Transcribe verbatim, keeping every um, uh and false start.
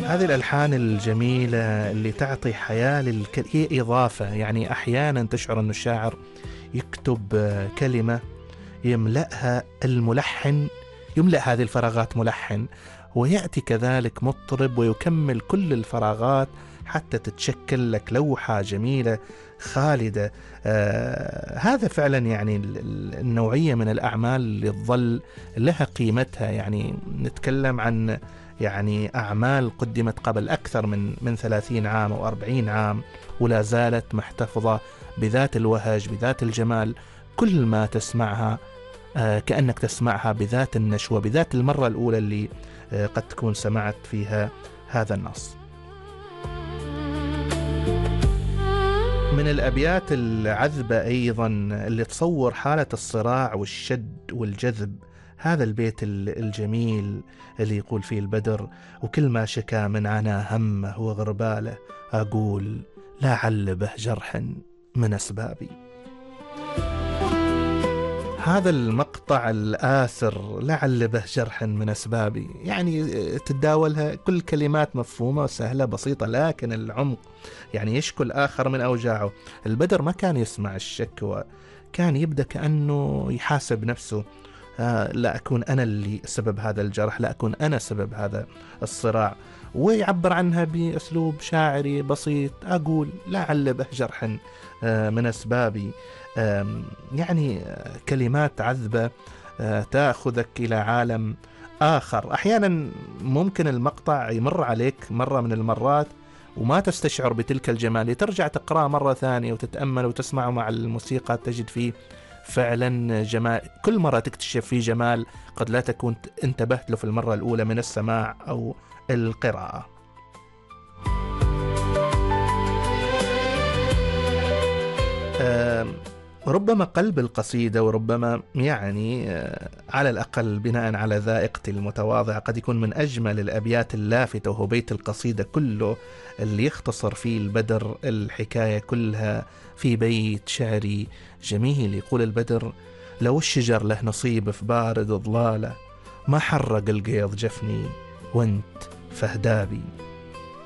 هذه الألحان الجميلة اللي تعطي حياة للك... هي إضافة، يعني أحيانا تشعر أن الشاعر يكتب كلمة يملأها الملحن، يملأ هذه الفراغات ملحن، ويأتي كذلك مطرب ويكمل كل الفراغات حتى تتشكل لك لوحة جميلة خالدة. آه هذا فعلا يعني النوعية من الأعمال اللي تظل لها قيمتها. يعني نتكلم عن يعني أعمال قدمت قبل أكثر من من ثلاثين عام أو أربعين عام ولا زالت محتفظة بذات الوهج، بذات الجمال. كل ما تسمعها آه كأنك تسمعها بذات النشوة، بذات المرة الأولى اللي آه قد تكون سمعت فيها هذا النص. من الأبيات العذبة أيضا اللي تصور حالة الصراع والشد والجذب هذا البيت الجميل اللي يقول فيه البدر: وكل ما شكا من عنا همه وغرباله أقول لعل به جرح من أسبابي. هذا المقطع الآثر لعل به جرح من أسبابي، يعني تتداولها كل كلمات مفهومة وسهلة بسيطة، لكن العمق يعني يشكو الآخر من أوجاعه. البدر ما كان يسمع الشكوى، كان يبدأ كأنه يحاسب نفسه: آه لا أكون أنا اللي سبب هذا الجرح، لا أكون أنا سبب هذا الصراع، ويعبر عنها بأسلوب شاعري بسيط: أقول لعل به جرح آه من أسبابي. يعني كلمات عذبة تأخذك إلى عالم آخر. أحيانا ممكن المقطع يمر عليك مرة من المرات وما تستشعر بتلك الجمال، ترجع تقرأ مرة ثانية وتتأمل وتسمعه مع الموسيقى، تجد فيه فعلا جمال. كل مرة تكتشف فيه جمال قد لا تكون انتبهت له في المرة الأولى من السماع أو القراءة. ربما قلب القصيدة، وربما يعني على الأقل بناء على ذائقتي المتواضعة قد يكون من أجمل الأبيات اللافتة، وهو بيت القصيدة كله اللي يختصر فيه البدر الحكاية كلها في بيت شعري جميل. يقول البدر: لو الشجر له نصيب في بارد ضلاله ما حرق القيض جفني وانت فهدابي.